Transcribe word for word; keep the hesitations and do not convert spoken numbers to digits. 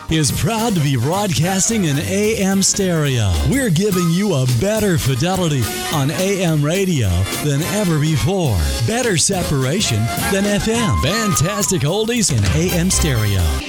is proud to be broadcasting in A M stereo. We're giving you a better fidelity on A M radio than ever before. Better separation than F M. Fantastic oldies in A M stereo.